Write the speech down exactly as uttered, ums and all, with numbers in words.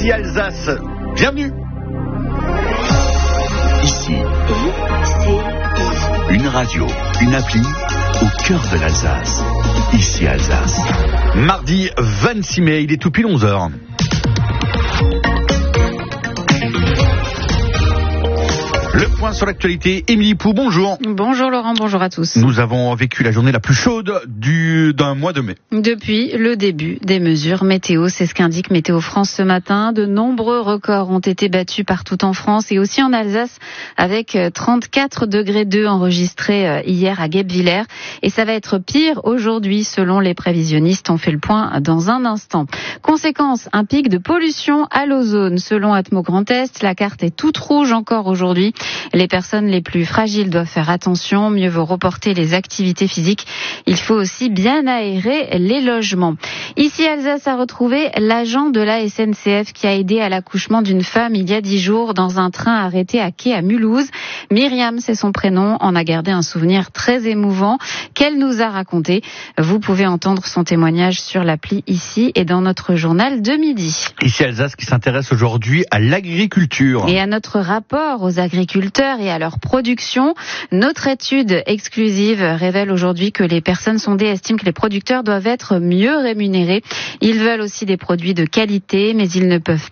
Ici Alsace, bienvenue. Ici, une radio, une appli au cœur de l'Alsace. Ici Alsace. Mardi vingt-six mai, il est tout pile onze heures. Le point sur l'actualité, Émilie Pou, bonjour. Bonjour Laurent, bonjour à tous. Nous avons vécu la journée la plus chaude du, d'un mois de mai. Depuis le début des mesures météo, c'est ce qu'indique Météo France ce matin. De nombreux records ont été battus partout en France et aussi en Alsace avec trente-quatre degrés deux enregistrés hier à Guebwiller. Et ça va être pire aujourd'hui selon les prévisionnistes. On fait le point dans un instant. Conséquence, un pic de pollution à l'ozone. Selon Atmo Grand Est, la carte est toute rouge encore aujourd'hui. Les personnes les plus fragiles doivent faire attention, mieux vaut reporter les activités physiques. Il faut aussi bien aérer les logements. Ici, Alsace a retrouvé l'agent de la S N C F qui a aidé à l'accouchement d'une femme il y a dix jours dans un train arrêté à quai à Mulhouse. Myriam, c'est son prénom, en a gardé un souvenir très émouvant qu'elle nous a raconté. Vous pouvez entendre son témoignage sur l'appli ici et dans notre journal de midi. Ici Alsace qui s'intéresse aujourd'hui à l'agriculture. Et à notre rapport aux agriculteurs et à leur production. Notre étude exclusive révèle aujourd'hui que les personnes sondées estiment que les producteurs doivent être mieux rémunérés. Ils veulent aussi des produits de qualité, mais ils ne peuvent